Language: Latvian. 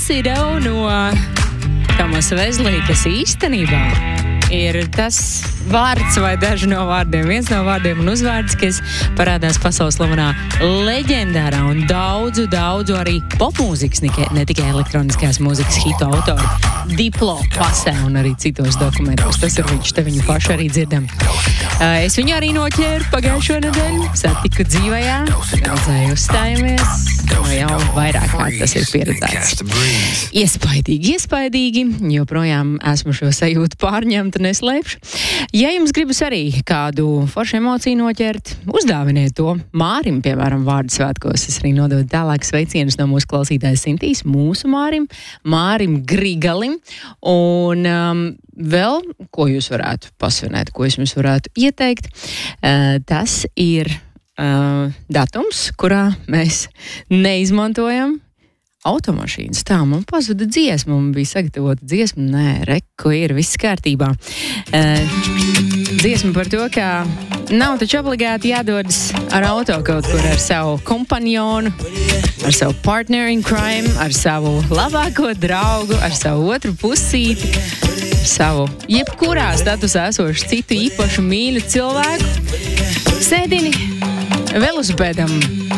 Placido no Tomasa Vezlī, kas īstenībā ir tas vārds vai daži no vārdiem, viens no vārdiem un uzvārds, kas parādās pasaules slavenā leģendārā un daudzu arī popmūzikas, ne tikai elektroniskās mūzikas hitu autoru Diplo pasē un arī citos dokumentos. Tas ir viņš, te viņu pašu arī dzirdam. Es viņu arī noķēru pagājušo nedēļu, satiku dzīvajā, redzēju uzstājumies, jau vairāk kārt tas ir pieredzēts. Iespaidīgi, joprojām esmu šo sajūtu pārņemt un neslēpšu. Ja jums gribas arī kādu foršu emociju noķert, uzdāviniet to Mārim, piemēram, vārdu svētkos. Es arī nododu tālāk sveicienus no mūsu klausītājas Sintīs, mūsu Mārim Grigalim. Un vēl, ko jūs varētu pasvinēt, ko es jums varētu ieteikt, tas ir datums, kurā mēs neizmantojam automašīnas. Tā, man pazuda dziesma, man bija sagatavota dziesma. Nē, reku ir, viss kārtībā. Dziesma par to, ka nav taču obligāti jādodas ar auto kaut kur ar savu kompanjonu, ar savu partner in crime, ar savu labāko draugu, ar savu otru pusīti, savu jebkurā statusā esošu citu īpašu mīļu cilvēku. Sēdini velosipēdam